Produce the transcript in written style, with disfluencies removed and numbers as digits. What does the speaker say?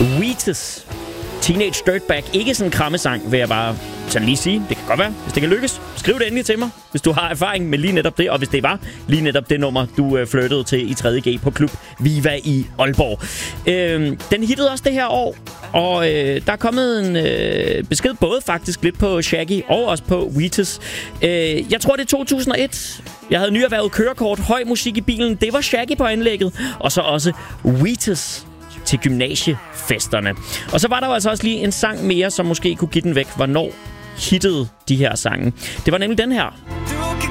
Wheatus, Teenage Dirtbag. Ikke sådan en krammesang, vil jeg bare sådan lige sige. Det kan godt være, hvis det kan lykkes. Skriv det endelig til mig, hvis du har erfaring med lige netop det. Og hvis det var lige netop det nummer, du flirtede til i 3.G på Klub Viva i Aalborg. Den hittede også det her år. Og der er kommet en besked både faktisk lidt på Shaggy og også på Wheatus. Jeg tror, det er 2001. Jeg havde nyerhvervet kørekort, høj musik i bilen. Det var Shaggy på anlægget. Og så også Wheatus til gymnasiefesterne. Og så var der jo altså også lige en sang mere, som måske kunne give den væk. Hvornår hittede de her sange? Det var nemlig den her.